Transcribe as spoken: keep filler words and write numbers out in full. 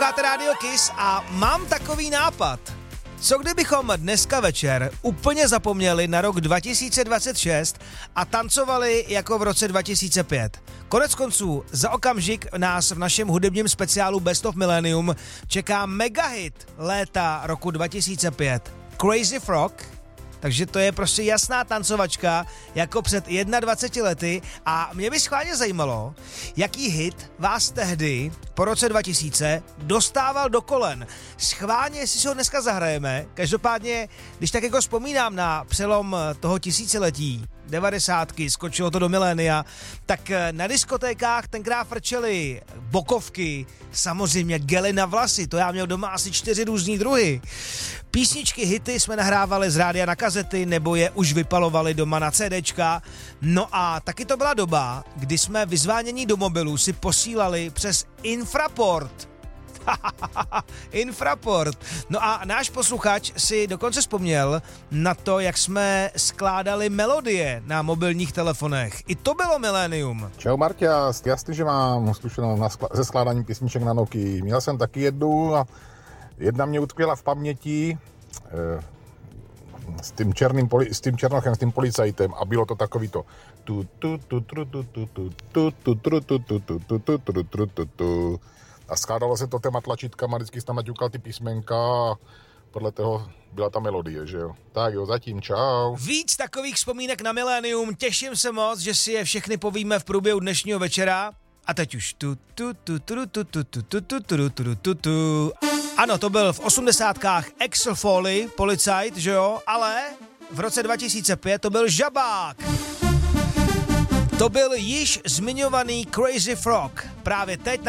Posloucháte Rádio Kiss a mám takový nápad. Co kdybychom dneska večer úplně zapomněli na rok dva tisíce dvacet šest a tancovali jako v roce dva tisíce pět? Konec konců, za okamžik nás v našem hudebním speciálu Best of Millennium čeká megahit léta roku dva tisíce pět. Crazy Frog. Takže to je prostě jasná tancovačka, jako před dvaceti jednou lety a mě by schválně zajímalo, jaký hit vás tehdy po roce dva tisíce dostával do kolen. Schválně, jestli si ho dneska zahrajeme, každopádně, když tak jako vzpomínám na přelom toho tisíciletí, devadesátky, skočilo to do milénia, tak na diskotékách tenkrát frčely bokovky, samozřejmě gely na vlasy, to já měl doma asi čtyři různý druhy. Písničky, hity jsme nahrávali z rádia na kazety, nebo je už vypalovali doma na CDčka. No a taky to byla doba, kdy jsme vyzvánění do mobilu si posílali přes Infraport. Infraport. No a náš posluchač si dokonce vzpomněl na to, jak jsme skládali melodie na mobilních telefonech. I to bylo milénium. Čau Marťa, jasný, že mám zkušenost se skládáním písniček na Nokii. Měl jsem taky jednu a jedna mě utkvěla v paměti eh, s tím černým poli, s tím černochem, s tím policajtem a bylo to takový to tu tu tu tu tu tu tu tu tu tu tu tu tu tu tu tu tu tu a skládalo se to téma tlačítkama, vždycky jsi tam naťukal ty písmenka a podle toho byla ta melodie, že jo. Tak jo, zatím, čau. Víc takových vzpomínek na milénium, těším se moc, že si je všechny povíme v průběhu dnešního večera. A teď už tu tu tu tu tu tu tu tu tu tu tu tu tu. Ano, to byl v osmdesátkách Axel Foley, policajt, že jo, ale v roce dva tisíce pět to byl Žabák. To byl již zmiňovaný Crazy Frog. Právě teď na